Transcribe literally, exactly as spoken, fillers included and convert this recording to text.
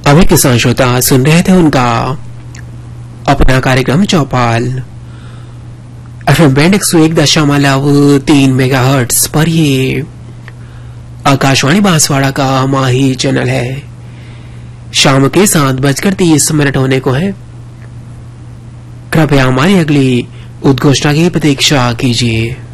अभी किसान श्रोता सुन रहे थे उनका अपना कार्यक्रम चौपाल एफएम बैंड एक सौ एक दशमलव तीन मेगा हर्ट्स पर। ये आकाशवाणी बांसवाड़ा का माही चैनल है। शाम के सात बजकर तीस मिनट होने को है। कृपया हमारी अगली उद्घोषणा की प्रतीक्षा कीजिए।